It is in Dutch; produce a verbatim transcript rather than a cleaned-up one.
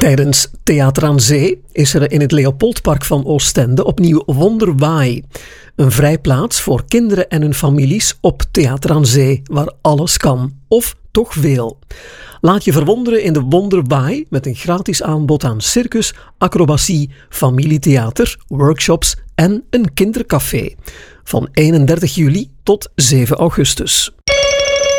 Tijdens Theater aan Zee is er in het Leopoldpark van Oostende opnieuw Wonderwaai. Een vrijplaats voor kinderen en hun families op Theater aan Zee, waar alles kan. Of toch veel. Laat je verwonderen in de Wonderwaai met een gratis aanbod aan circus, acrobatie, familietheater, workshops en een kindercafé. Van eenendertig juli tot zeven augustus.